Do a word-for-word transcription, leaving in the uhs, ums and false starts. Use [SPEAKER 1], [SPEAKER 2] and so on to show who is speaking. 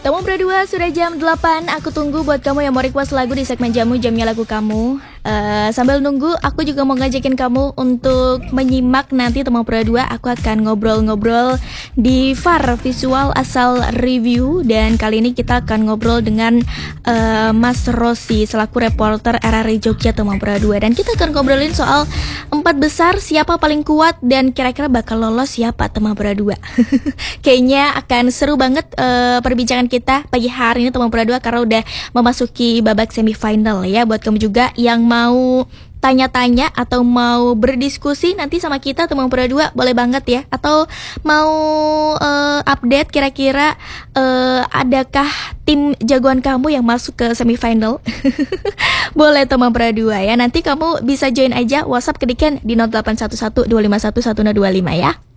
[SPEAKER 1] Temu berdua sudah jam delapan. Aku tunggu buat kamu yang mau request lagu di segmen Jamu Jamnya Lagu Kamu. uh, Sambil nunggu, aku juga mau ngajakin kamu untuk menyimak nanti Temu Berdua. Aku akan ngobrol-ngobrol di V A R, Visual Asal Review. Dan kali ini kita akan ngobrol dengan uh, Mas Rossi selaku reporter R R I Jogja Temu Berdua. Dan kita akan ngobrolin soal empat besar, siapa paling kuat, dan kira-kira bakal lolos siapa Temu Berdua. Kayaknya akan seru banget uh, perbincangan kita pagi hari ini Temu Berdua, karena udah memasuki babak semifinal ya. Buat kamu juga yang mau tanya-tanya atau mau berdiskusi nanti sama kita Temu Berdua, boleh banget ya. Atau mau uh, update kira-kira uh, adakah tim jagoan kamu yang masuk ke semifinal? Boleh Temu Berdua ya. Nanti kamu bisa join aja WhatsApp kedikan di nol delapan satu satu dua lima satu satu nol dua lima ya.